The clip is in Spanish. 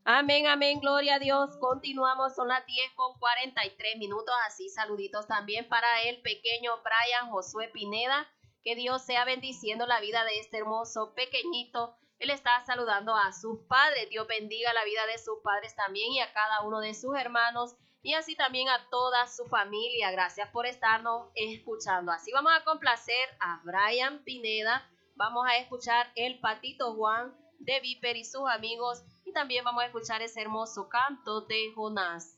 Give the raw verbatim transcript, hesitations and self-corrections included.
Amén, amén, gloria a Dios. Continuamos, son las diez con cuarenta y tres minutos. Así, saluditos también para el pequeño Brian Josué Pineda. Que Dios sea bendiciendo la vida de este hermoso pequeñito. Él está saludando a sus padres. Dios bendiga la vida de sus padres también y a cada uno de sus hermanos. Y así también a toda su familia. Gracias por estarnos escuchando. Así vamos a complacer a Brian Pineda. Vamos a escuchar El Patito Juan de Viper y sus amigos. Y también vamos a escuchar ese hermoso canto de Jonás.